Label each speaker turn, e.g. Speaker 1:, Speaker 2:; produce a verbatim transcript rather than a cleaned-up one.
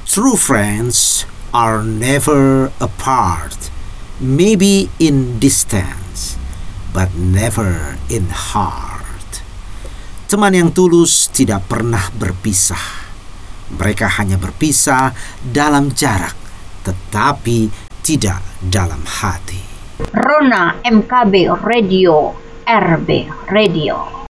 Speaker 1: True friends are never apart, maybe in distance, but never in heart. Teman yang tulus tidak pernah berpisah. Mereka hanya berpisah dalam jarak, tetapi tidak dalam hati.
Speaker 2: Rona M K B Radio, R B Radio.